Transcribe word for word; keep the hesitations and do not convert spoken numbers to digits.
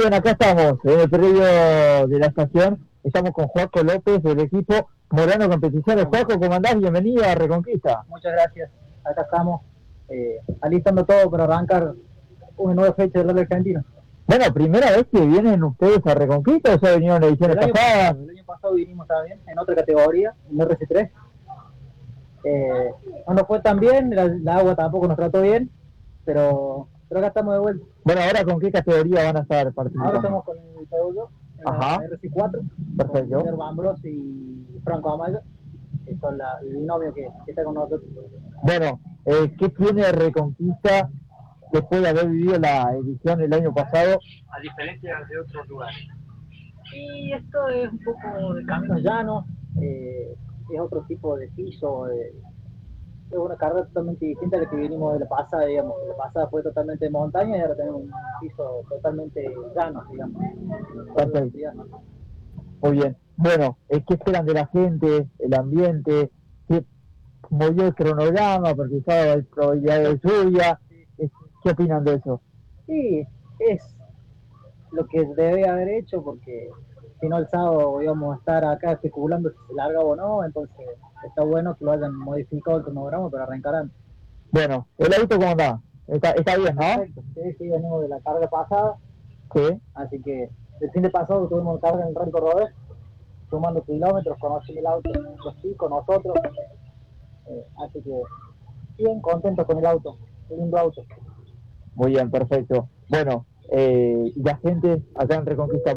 bien, acá estamos, en el predio de la estación. Estamos con Joaco López, del equipo Morano Competiciones. Joaco, ¿cómo andás? Bienvenido a Reconquista. Muchas gracias. Acá estamos, eh, alistando todo para arrancar una nueva fecha del Rally Argentino. Bueno, ¿primera vez que vienen ustedes a Reconquista o ya vinieron en ediciones El año, pasadas? pasado, el año pasado vinimos también, en otra categoría, en R C tres. Eh, no nos fue tan bien, la, la agua tampoco nos trató bien, pero, pero acá estamos de vuelta. Bueno, ahora ¿con qué categoría van a estar participando? Ahora estamos con el Peugeot, en Ajá. la R C cuatro, Perfecto. con Guillermo Ambros y Franco Amaya, que son la, el binomio que, que está con nosotros. Bueno, eh, ¿qué tiene Reconquista después de haber vivido la edición el año pasado? A diferencia de otros lugares. Y esto es un poco de caminos llanos, eh, es otro tipo de piso, eh, es una carrera totalmente distinta a la que vinimos de la pasada, digamos. La pasada fue totalmente de montaña y ahora tenemos un piso totalmente llano, digamos. Perfecto. Muy bien. Bueno, ¿qué esperan de la gente, el ambiente? ¿Qué movió el cronograma? Porque sábado hay probabilidad de lluvia. ¿Qué opinan de eso? Sí, es lo que debe haber hecho, porque si no el sábado íbamos a estar acá especulando si se larga o no, entonces está bueno que lo hayan modificado el cronograma para arrancar antes. Bueno, ¿el auto cómo está? Está, está bien, ¿no? Perfecto, sí, sí, venimos de la carga pasada, Sí. así que el fin de pasado tuvimos carga en el Rally Cordobés, sumando kilómetros, conocen el auto, los chicos, nosotros, eh, así que bien contentos con el auto, un lindo auto. Muy bien, perfecto. Bueno, eh, y la gente acá en Reconquista